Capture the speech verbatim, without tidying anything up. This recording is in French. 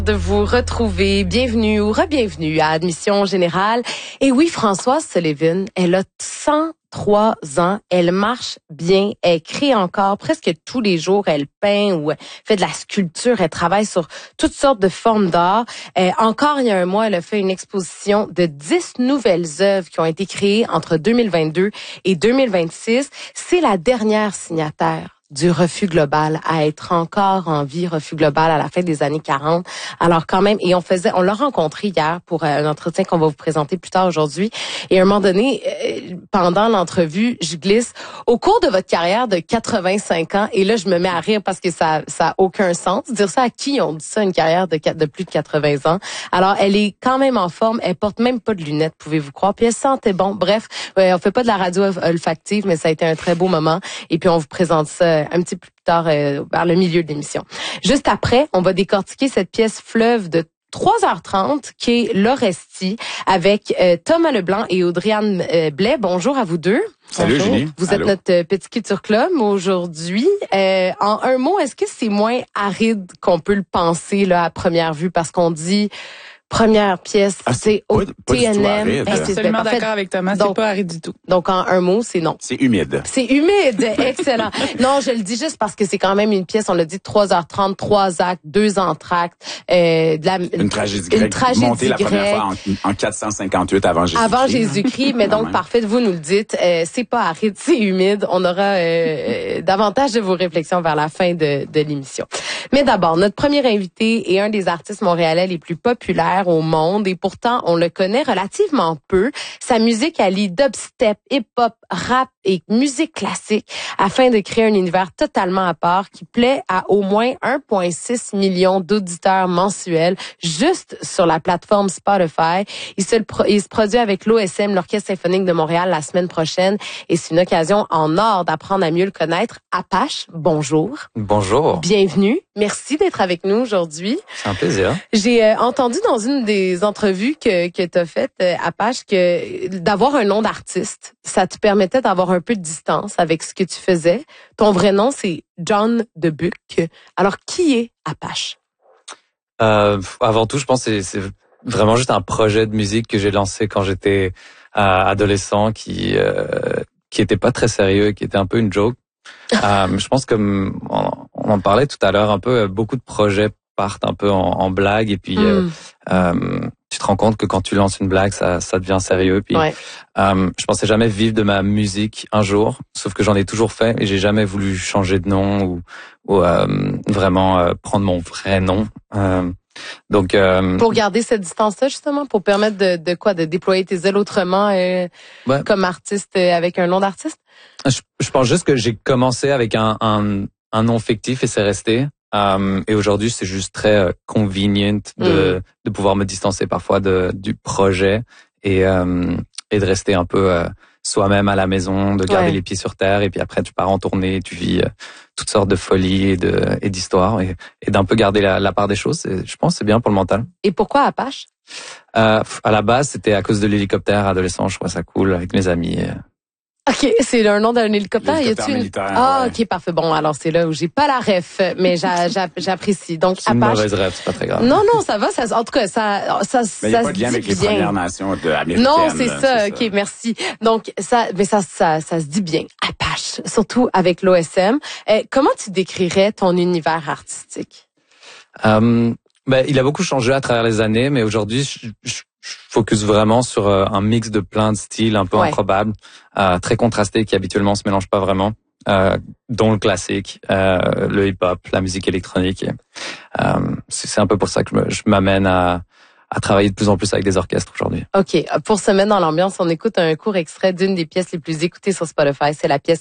De vous retrouver. Bienvenue ou re-bienvenue à Admission Générale. Et oui, Françoise Sullivan, elle a cent trois ans. Elle marche bien. Elle crée encore presque tous les jours. Elle peint ou fait de la sculpture. Elle travaille sur toutes sortes de formes d'art. Euh, encore il y a un mois, elle a fait une exposition de dix nouvelles œuvres qui ont été créées entre deux mille vingt-deux et deux mille vingt-six. C'est la dernière signataire du Refus global à être encore en vie, Refus global à la fin des années quarante. Alors quand même, et on faisait, on l'a rencontré hier pour un entretien qu'on va vous présenter plus tard aujourd'hui. Et à un moment donné, euh, pendant l'entrevue, je glisse au cours de votre carrière de quatre-vingt-cinq ans. Et là, je me mets à rire parce que ça, ça a aucun sens. Dire ça à qui on dit ça, une carrière de, de plus de quatre-vingts ans. Alors, elle est quand même en forme. Elle porte même pas de lunettes, pouvez-vous croire. Puis elle sentait bon. Bref, ouais, on fait pas de la radio olfactive, mais ça a été un très beau moment. Et puis on vous présente ça un petit peu plus tard, euh, vers le milieu de l'émission. Juste après, on va décortiquer cette pièce fleuve de trois heures trente qui est L'Orestie avec euh, Thomas Leblanc et Audrey-Anne euh, Blais. Bonjour à vous deux. Salut Bonjour. Julie. Vous Allô. êtes notre euh, petit culture club aujourd'hui. Euh, en un mot, est-ce que c'est moins aride qu'on peut le penser là à première vue parce qu'on dit première pièce, Ah, c'est au T N M. Je suis absolument d'accord avec Thomas, c'est pas aride du tout. Donc, en un mot, c'est non. C'est humide. C'est humide, excellent. Non, je le dis juste parce que c'est quand même une pièce, on l'a dit, trois heures trente, trois actes, deux entr'actes. Euh, de la, Une tragédie grecque. Une tragédie montée la première grecque. fois en, en quatre cent cinquante-huit avant Jésus-Christ. Avant Jésus-Christ, mais donc Ouais. parfait, vous nous le dites, euh, c'est pas aride, c'est humide. On aura euh, davantage de vos réflexions vers la fin de, de l'émission. Mais d'abord, notre premier invité est un des artistes montréalais les plus populaires au monde et pourtant on le connaît relativement peu. Sa musique allie dubstep, hip-hop, rap et musique classique afin de créer un univers totalement à part qui plaît à au moins un virgule six million d'auditeurs mensuels juste sur la plateforme Spotify. Il se, il se produit avec l'O S M, l'Orchestre symphonique de Montréal, la semaine prochaine et c'est une occasion en or d'apprendre à mieux le connaître. Apache, bonjour. Bonjour. Bienvenue. Merci d'être avec nous aujourd'hui. C'est un plaisir. J'ai euh, entendu dans une des entrevues que, que tu as faites, euh, Apache, que d'avoir un nom d'artiste, ça te permettait d'avoir un peu de distance avec ce que tu faisais. Ton vrai nom, c'est John Debuck. Alors, qui est Apache? Euh, avant tout, je pense que c'est, c'est vraiment juste un projet de musique que j'ai lancé quand j'étais euh, adolescent, qui euh, qui était pas très sérieux et qui était un peu une joke. euh, je pense que on, on en parlait tout à l'heure un peu, beaucoup de projets partent un peu en, en blague et puis mm. euh, euh, tu te rends compte que quand tu lances une blague, ça, ça devient sérieux. Puis ouais. euh, je pensais jamais vivre de ma musique un jour, sauf que j'en ai toujours fait et j'ai jamais voulu changer de nom ou, ou euh, vraiment euh, prendre mon vrai nom. Euh, donc euh, pour garder cette distance-là justement, pour permettre de, de quoi, de déployer tes ailes autrement euh, ouais. comme artiste euh, avec un nom d'artiste. Je, je pense juste que j'ai commencé avec un, un, un nom fictif et c'est resté. Um, et aujourd'hui, c'est juste très uh, convenient de, mm. de pouvoir me distancer parfois de, du projet et, um, et de rester un peu uh, soi-même à la maison, de garder ouais. les pieds sur terre. Et puis après, tu pars en tournée, tu vis uh, toutes sortes de folies et, de, et d'histoires et, et d'un peu garder la, la part des choses. Et je pense que c'est bien pour le mental. Et pourquoi Apache? Euh, à la base, c'était à cause de l'hélicoptère adolescent. Je trouvais ça cool avec mes amis. Et, OK, c'est un nom d'un hélicoptère. L'hélicoptère y a-t-il militaire, une... Ah, ouais. OK, parfait. Bon, alors c'est là où j'ai pas la ref, mais j'a, j'a, j'apprécie. Donc, c'est une Apache... mauvaise ref, c'est pas très grave. Non, non, ça va. Ça, en tout cas, ça, ça, mais il n'y a ça pas de lien avec bien. les Premières Nations de américaines. Non, c'est là, ça. c'est OK, ça. merci. Donc, ça, mais ça, ça, ça se dit bien. Apache, surtout avec l'O S M. Euh, comment tu décrirais ton univers artistique? Um, ben, il a beaucoup changé à travers les années, mais aujourd'hui, je, je Je focus vraiment sur euh, un mix de plein de styles un peu ouais. improbables, euh, très contrastés, qui habituellement se mélangent pas vraiment, euh, dont le classique, euh, le hip-hop, la musique électronique. Et, euh, c'est, c'est un peu pour ça que je, me, je m'amène à, à travailler de plus en plus avec des orchestres aujourd'hui. OK. Pour se mettre dans l'ambiance, on écoute un court extrait d'une des pièces les plus écoutées sur Spotify. C'est la pièce